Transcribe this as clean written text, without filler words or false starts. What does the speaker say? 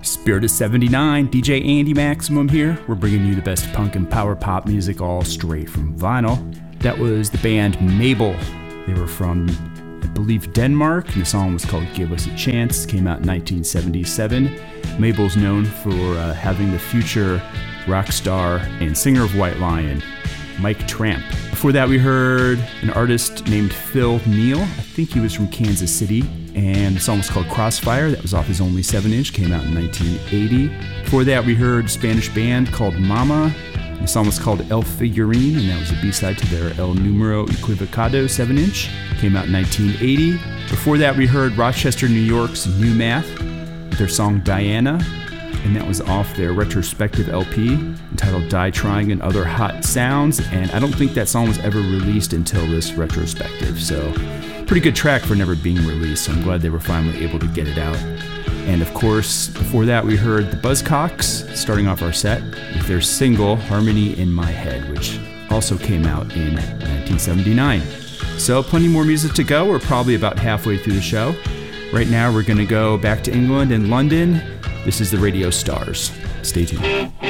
Spirit of 79, DJ Andy Maximum here. We're bringing you the best punk and power pop music all straight from vinyl. That was the band Mabel. They were from, I believe, Denmark, and the song was called Give Us a Chance. It came out in 1977. Mabel's known for having the future rock star and singer of White Lion, Mike Tramp. Before that, we heard an artist named Phil Neal. I think he was from Kansas City, and the song was called Crossfire. That was off his only 7-inch, came out in 1980. Before that, we heard a Spanish band called Mama. The song was called El Figurín, and that was a B-side to their El Número Equivocado 7-inch, came out in 1980. Before that, we heard Rochester, New York's New Math with their song Diana, and that was off their retrospective LP entitled Die Trying and Other Hot Sounds, and I don't think that song was ever released until this retrospective, so pretty good track for never being released, so I'm glad they were finally able to get it out. And of course, before that we heard the Buzzcocks starting off our set with their single Harmony in My Head, which also came out in 1979. So plenty more music to go. We're probably about halfway through the show. Right now we're going to go back to England and London. This is the Radio Stars. Stay tuned.